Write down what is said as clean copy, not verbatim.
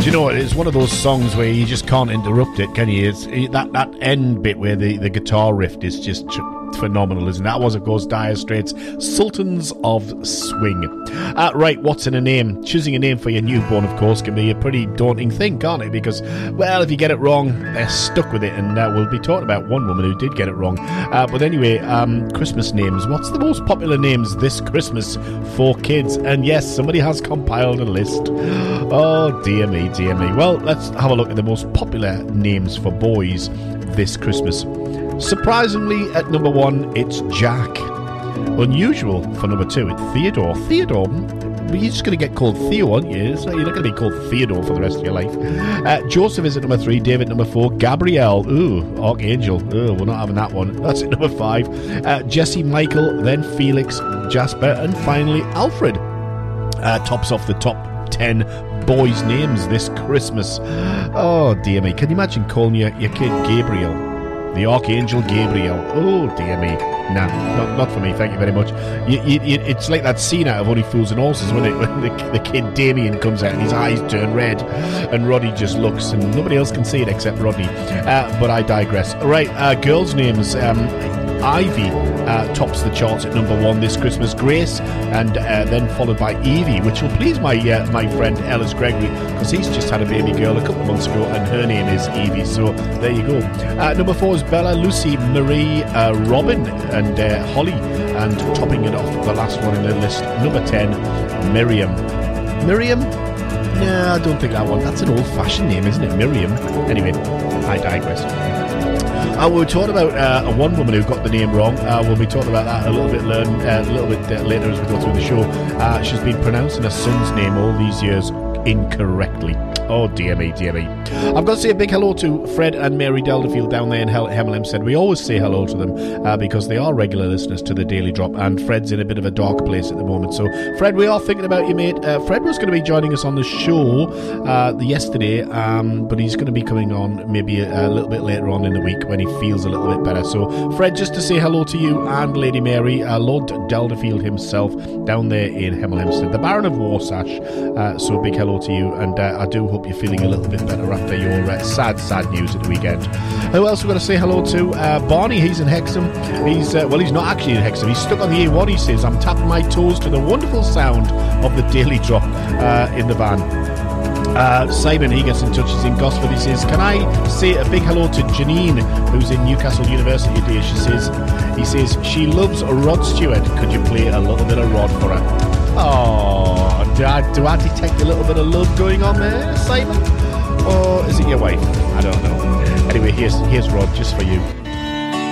you know, it's one of those songs where you just can't interrupt it, can you? It's that end bit where the guitar riff is just phenomenal, isn't it? That was, of course, Dire Straits' Sultans of Swing. Right, what's in a name? Choosing a name for your newborn, of course, can be a pretty daunting thing, can't it? Because, well, if you get it wrong, they're stuck with it, and we'll be talking about one woman who did get it wrong. But anyway, Christmas names. What's the most popular names this Christmas for kids? And yes, somebody has compiled a list. Oh, dear me, dear me. Well, let's have a look at the most popular names for boys this Christmas. Surprisingly, at number 1, it's Jack. Unusual for number 2, it's Theodore. Theodore, you're just going to get called Theo, aren't you? So you're not going to be called Theodore for the rest of your life. Joseph is at number 3, David number 4, Gabrielle, ooh, Archangel, ooh, we're not having that one. That's at number 5. Jesse, Michael, then Felix, Jasper, and finally Alfred. Tops off the top 10 boys' names this Christmas. Oh, dear me. Can you imagine calling your kid Gabriel? The Archangel Gabriel. Oh, dear me. Nah, not for me, thank you very much. It's like that scene out of Only Fools and Horses, when the kid Damien comes out and his eyes turn red and Roddy just looks, and nobody else can see it except Rodney. But I digress. Right, girls' names. Ivy tops the charts at number 1 this Christmas. Grace, and then followed by Evie, which will please my friend Ellis Gregory, because he's just had a baby girl a couple of months ago, and her name is Evie. So there you go. Number 4 is Bella, Lucy, Marie, Robin, and Holly, and topping it off, the last one in the list, number 10, Miriam. Miriam? No, I don't think that one. That's an old-fashioned name, isn't it? Miriam. Anyway, I digress. We'll talk about one woman who got the name wrong. We'll be talking about that a little bit later as we go through the show. She's been pronouncing her son's name all these years incorrectly. Oh, dear me, dear me. I've got to say a big hello to Fred and Mary Delderfield down there in Hemel Hempstead. We always say hello to them because they are regular listeners to the Daily Drop, and Fred's in a bit of a dark place at the moment. So, Fred, we are thinking about you, mate. Fred was going to be joining us on the show yesterday, but he's going to be coming on maybe a little bit later on in the week when he feels a little bit better. So, Fred, just to say hello to you and Lady Mary, Lord Delderfield himself down there in Hemel Hempstead, the Baron of Warsash. So, big hello to you, and I do hope you're feeling a little bit better after your sad news at the weekend. Who else we're going to say hello to? Barney, he's in Hexham. He's not actually in Hexham. He's stuck on the A1, he says. I'm tapping my toes to the wonderful sound of the Daily Drop in the van. Simon, he gets in touch, he's in Gosford. He says, can I say a big hello to Janine, who's in Newcastle University today? He says she loves Rod Stewart. Could you play a little bit of Rod for her? Oh, do I detect a little bit of love going on there, Simon? Or is it your wife? I don't know. Anyway, here's Rod just for you.